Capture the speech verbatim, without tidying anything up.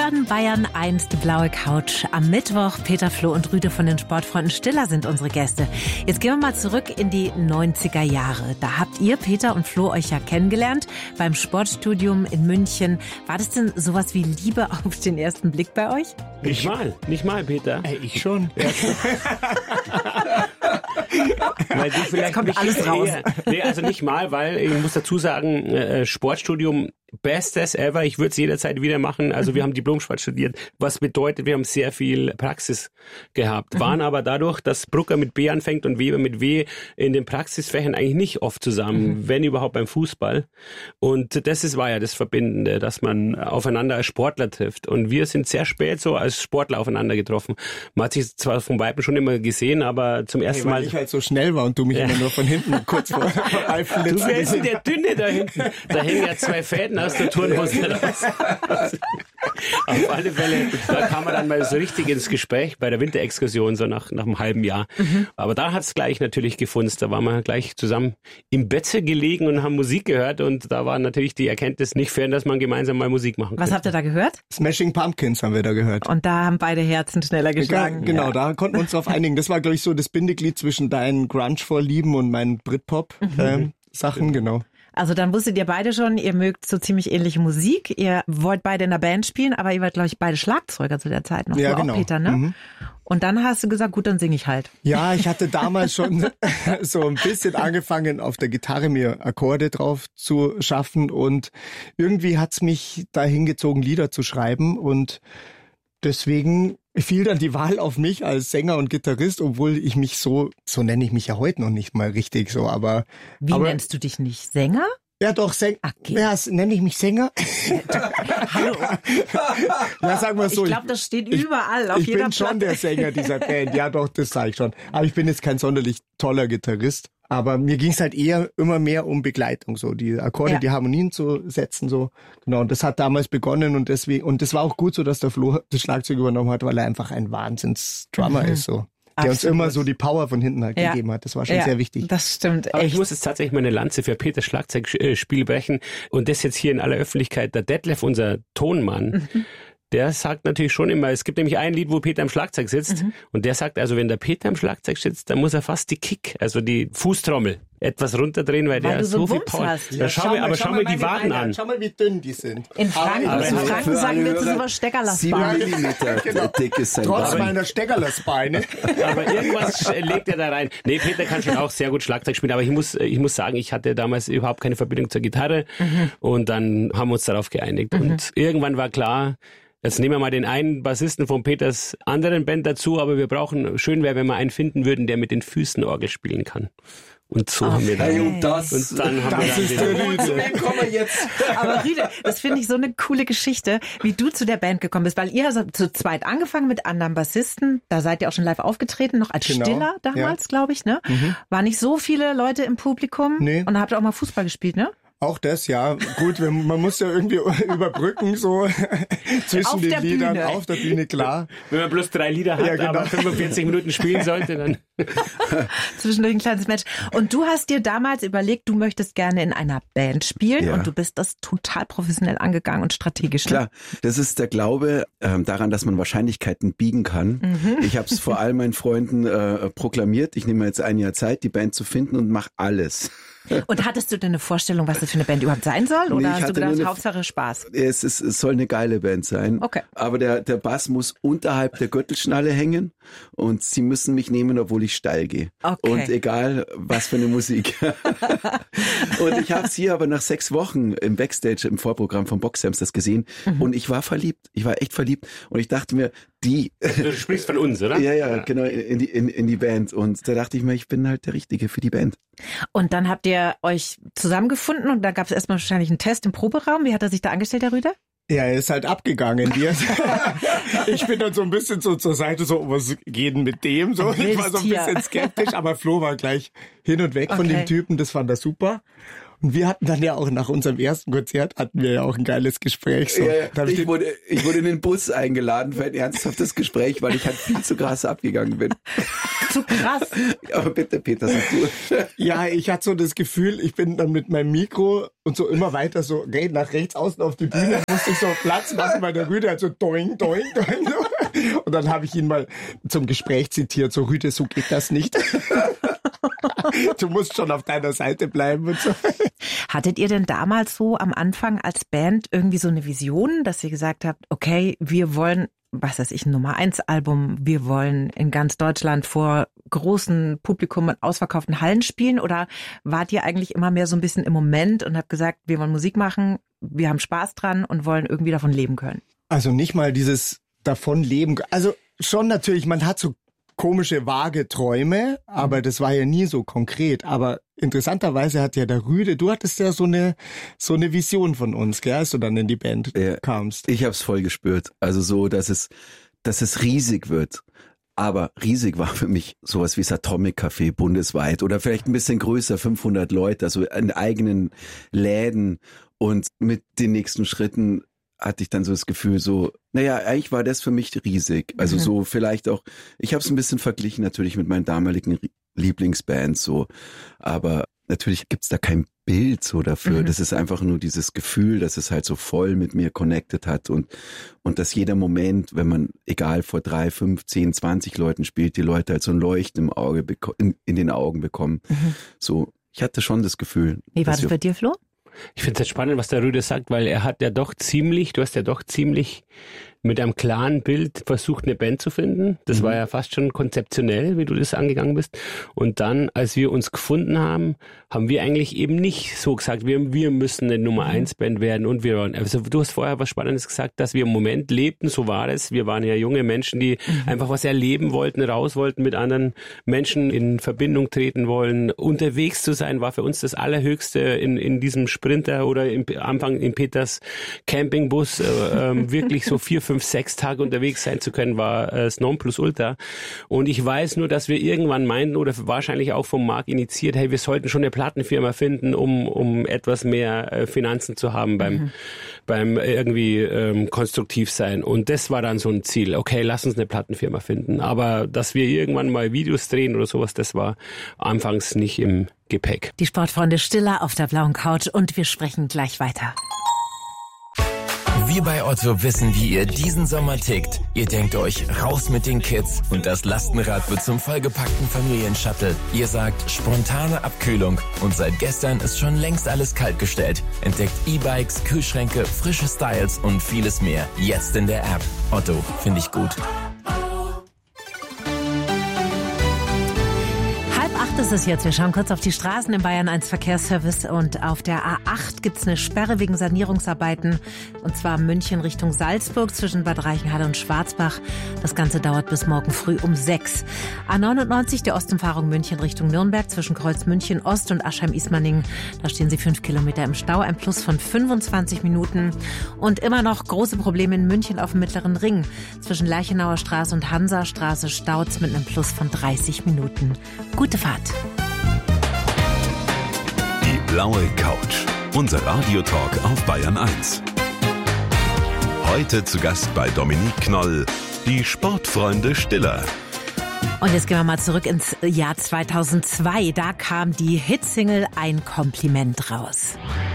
hören Bayern eins, die blaue Couch. Am Mittwoch Peter, Flo und Rüde von den Sportfreunden Stiller sind unsere Gäste. Jetzt gehen wir mal zurück in die neunziger Jahre. Da habt ihr, Peter und Flo, euch ja kennengelernt beim Sportstudium in München. War das denn sowas wie Liebe auf den ersten Blick bei euch? Nicht mal, nicht mal, Peter. Ey, ich schon. Weil du vielleicht kommt nicht alles raus. Eher, nee, also nicht mal, weil ich muss dazu sagen, äh, Sportstudium bestes ever. Ich würde es jederzeit wieder machen. Also wir haben Diplom-Sport studiert, was bedeutet, wir haben sehr viel Praxis gehabt. Waren aber dadurch, dass Brucker mit B anfängt und Weber mit W in den Praxisfächern eigentlich nicht oft zusammen, mhm. wenn überhaupt beim Fußball. Und das ist, war ja das Verbindende, dass man aufeinander als Sportler trifft. Und wir sind sehr spät so als Sportler aufeinander getroffen. Man hat sich zwar vom Weiben schon immer gesehen, aber zum ersten hey, weil Mal... ich halt so schnell war und du mich ja. immer nur von hinten kurz vor Ralf Du wärst der Dünne da hinten. Da hängen ja zwei Fäden aus der Turnhose raus. Auf alle Fälle, da kam man dann mal so richtig ins Gespräch bei der Winterexkursion, so nach, nach einem halben Jahr. Mhm. Aber da hat es gleich natürlich gefunzt. Da waren wir gleich zusammen im Bett gelegen und haben Musik gehört. Und da war natürlich die Erkenntnis nicht fern, dass man gemeinsam mal Musik machen kann. Was habt ihr da gehört? Smashing Pumpkins haben wir da gehört. Und da haben beide Herzen schneller geschlagen. Ja, genau, ja. Da konnten wir uns drauf einigen. Das war, glaube ich, so das Bindeglied zwischen deinen Grunge-Vorlieben und meinen Britpop-Sachen, mhm. ähm, genau. Also dann wusstet ihr beide schon, ihr mögt so ziemlich ähnliche Musik. Ihr wollt beide in der Band spielen, aber ihr wart, glaube ich, beide Schlagzeuger zu der Zeit noch. Ja, du genau. Auch, Peter, ne? Mhm. Und dann hast du gesagt, gut, dann singe ich halt. Ja, ich hatte damals schon so ein bisschen angefangen, auf der Gitarre mir Akkorde drauf zu schaffen. Und irgendwie hat's mich dahin gezogen, Lieder zu schreiben. Und deswegen fiel dann die Wahl auf mich als Sänger und Gitarrist, obwohl ich mich so, so nenne ich mich ja heute noch nicht mal richtig so, aber... Wie aber, nennst du dich nicht? Sänger? Ja doch, Sänger. Okay. Ja, nenne ich mich Sänger? Hallo. Ja, sagen wir so. Ich glaube, das steht überall, auf ich jeder bin Platte. schon der Sänger dieser Band, ja doch, das sage ich schon. Aber ich bin jetzt kein sonderlich toller Gitarrist. Aber mir ging es halt eher immer mehr um Begleitung, so die Akkorde, ja. die Harmonien zu setzen, so genau. Und das hat damals begonnen und deswegen und das war auch gut so, dass der Flo das Schlagzeug übernommen hat, weil er einfach ein Wahnsinns-Drummer mhm. ist, so. Der Absolut. Uns immer so die Power von hinten halt ja. gegeben hat. Das war schon ja, sehr wichtig. Das stimmt. Aber echt. ich muss jetzt tatsächlich meine Lanze für Peters Schlagzeugspiel brechen und das jetzt hier in aller Öffentlichkeit. Der Detlef, unser Tonmann. Mhm. Der sagt natürlich schon immer, es gibt nämlich ein Lied, wo Peter am Schlagzeug sitzt mhm. und der sagt, also wenn der Peter am Schlagzeug sitzt, dann muss er fast die Kick, also die Fußtrommel, etwas runterdrehen, weil, weil der so, so viel Power hat. Ja, schau, schau mal, aber schau, schau mal die Waden an. Schau mal, wie dünn die sind. In Franken, also in Franken sagen wir, das ist über Steckerlersbeine. sieben Millimeter genau. dick ist sein Trotz Bein. meiner Steckerlersbeine. Aber irgendwas legt er da rein. Nee, Peter kann schon auch sehr gut Schlagzeug spielen, aber ich muss, ich muss sagen, ich hatte damals überhaupt keine Verbindung zur Gitarre mhm. und dann haben wir uns darauf geeinigt. Mhm. Und irgendwann war klar, jetzt nehmen wir mal den einen Bassisten von Peters anderen Band dazu, aber wir brauchen, schön wäre, wenn wir einen finden würden, der mit den Füßen Orgel spielen kann. Und so okay. haben wir dann. Hey, und das, und dann haben das wir ist der Rüde. Kommen wir jetzt. Aber Rüde, das finde ich so eine coole Geschichte, wie du zu der Band gekommen bist, weil ihr habt zu zweit angefangen mit anderen Bassisten. Da seid ihr auch schon live aufgetreten, noch als genau. Stiller damals, ja. glaube ich, ne? Mhm. War nicht so viele Leute im Publikum. Nee. Und da habt ihr auch mal Fußball gespielt, ne? Auch das, ja. Gut, man muss ja irgendwie überbrücken, so zwischen auf den Liedern, Bühne. auf der Bühne, klar. Wenn man bloß drei Lieder hat, ja, genau. aber fünfundvierzig Minuten spielen sollte, dann... Zwischendurch ein kleines Match. Und du hast dir damals überlegt, du möchtest gerne in einer Band spielen ja. und du bist das total professionell angegangen und strategisch. Ne? Klar, das ist der Glaube ähm, daran, dass man Wahrscheinlichkeiten biegen kann. Mhm. Ich habe es vor all meinen Freunden äh, proklamiert. Ich nehme mir jetzt ein Jahr Zeit, die Band zu finden und mache alles. Und hattest du denn eine Vorstellung, was das für eine Band überhaupt sein soll? Oder nee, hast du gedacht, eine, Hauptsache Spaß? Es, ist, es soll eine geile Band sein. Okay. Aber der, der Bass muss unterhalb der Gürtelschnalle hängen und sie müssen mich nehmen, obwohl ich steil gehe. Okay. Und egal, was für eine Musik. Und ich habe es hier aber nach sechs Wochen im Backstage, im Vorprogramm von Boxhamsters gesehen mhm. und ich war verliebt. Ich war echt verliebt und ich dachte mir, die... Du sprichst von uns, oder? Ja, ja, genau, in die, in, in die Band. Und da dachte ich mir, ich bin halt der Richtige für die Band. Und dann habt ihr euch zusammengefunden und da gab es erstmal wahrscheinlich einen Test im Proberaum. Wie hat er sich da angestellt, Herr Rüder? Ja, er ist halt abgegangen. Ich bin dann so ein bisschen so zur Seite, so, was geht denn mit dem? So, ich war so ein bisschen skeptisch, aber Flo war gleich hin und weg okay. von dem Typen, das fand er super. Und wir hatten dann ja auch nach unserem ersten Konzert hatten wir ja auch ein geiles Gespräch. So. Ja, ja. Ich, ich, wurde, ich wurde in den Bus eingeladen für ein ernsthaftes Gespräch, weil ich halt viel zu krass abgegangen bin. Zu krass. Aber bitte, Peter, sag du. Ja, ich hatte so das Gefühl, ich bin dann mit meinem Mikro und so immer weiter so nach rechts außen auf die Bühne, musste ich so Platz machen, weil der Rüde halt so doing, doing, doing. Und dann habe ich ihn mal zum Gespräch zitiert, so Rüde, so geht das nicht. Du musst schon auf deiner Seite bleiben und so. Hattet ihr denn damals so am Anfang als Band irgendwie so eine Vision, dass ihr gesagt habt, okay, wir wollen, was weiß ich, ein Nummer eins Album, wir wollen in ganz Deutschland vor großen Publikum und ausverkauften Hallen spielen? Oder wart ihr eigentlich immer mehr so ein bisschen im Moment und habt gesagt, wir wollen Musik machen, wir haben Spaß dran und wollen irgendwie davon leben können? Also nicht mal dieses davon leben, also schon natürlich, man hat so komische, vage Träume, aber das war ja nie so konkret. Aber interessanterweise hat ja der Rüde, du hattest ja so eine so eine Vision von uns, gell, als du dann in die Band ja, kamst. Ich hab's voll gespürt. Also so, dass es, dass es riesig wird. Aber riesig war für mich sowas wie das Atomic Café bundesweit oder vielleicht ein bisschen größer, fünfhundert Leute, also in eigenen Läden. Und mit den nächsten Schritten hatte ich dann so das Gefühl so, naja, eigentlich war das für mich riesig. Also mhm. so vielleicht auch, ich habe es ein bisschen verglichen natürlich mit meinen damaligen Lieblingsbands so, aber natürlich gibt's da kein Bild so dafür. Mhm. Das ist einfach nur dieses Gefühl, dass es halt so voll mit mir connected hat und und dass jeder Moment, wenn man, egal vor drei, fünf, zehn, zwanzig Leuten spielt, die Leute halt so ein Leuchten im Auge beko- in, in den Augen bekommen. Mhm. So, ich hatte schon das Gefühl. Wie war das bei dir, Flo? Ich finde es jetzt spannend, was der Rüde sagt, weil er hat ja doch ziemlich, du hast ja doch ziemlich mit einem klaren Bild versucht, eine Band zu finden. Das mhm. war ja fast schon konzeptionell, wie du das angegangen bist. Und dann, als wir uns gefunden haben, haben wir eigentlich eben nicht so gesagt, wir, wir müssen eine Nummer eins Band werden und wir waren, also du hast vorher was Spannendes gesagt, dass wir im Moment lebten, so war es. Wir waren ja junge Menschen, die mhm. einfach was erleben wollten, raus wollten, mit anderen Menschen in Verbindung treten wollen. Unterwegs zu sein war für uns das Allerhöchste in, in diesem Sprinter oder im Anfang in Peters Campingbus, äh, äh, wirklich so vier, fünf, sechs Tage unterwegs sein zu können, war äh, das Nonplusultra. Und ich weiß nur, dass wir irgendwann meinten oder wahrscheinlich auch vom Marc initiiert, hey, wir sollten schon eine Plattenfirma finden, um um etwas mehr äh, Finanzen zu haben beim mhm. beim irgendwie ähm, konstruktiv sein. Und das war dann so ein Ziel. Okay, lass uns eine Plattenfirma finden. Aber dass wir irgendwann mal Videos drehen oder sowas, das war anfangs nicht im Gepäck. Die Sportfreunde Stiller auf der blauen Couch und wir sprechen gleich weiter. Wir bei Otto wissen, wie ihr diesen Sommer tickt. Ihr denkt euch, raus mit den Kids und das Lastenrad wird zum vollgepackten Familienshuttle. Ihr sagt, spontane Abkühlung und seit gestern ist schon längst alles kaltgestellt. Entdeckt E-Bikes, Kühlschränke, frische Styles und vieles mehr. Jetzt in der App. Otto, finde ich gut. Das ist jetzt. Wir schauen kurz auf die Straßen im Bayern eins Verkehrsservice und auf der A acht gibt's eine Sperre wegen Sanierungsarbeiten und zwar München Richtung Salzburg zwischen Bad Reichenhall und Schwarzbach. Das Ganze dauert bis morgen früh um sechs. A neunundneunzig, die Ostumfahrung München Richtung Nürnberg zwischen Kreuz München Ost und Aschheim-Ismaning. Da stehen Sie fünf Kilometer im Stau, ein Plus von fünfundzwanzig Minuten. Und immer noch große Probleme in München auf dem Mittleren Ring. Zwischen Leichenauer Straße und Hansastraße staut's mit einem Plus von dreißig Minuten. Gute Fahrt. Die blaue Couch. Unser Radiotalk auf Bayern eins. Heute zu Gast bei Dominique Knoll, die Sportfreunde Stiller. Und jetzt gehen wir mal zurück ins Jahr zweitausendzwei. Da kam die Hitsingle Ein Kompliment raus.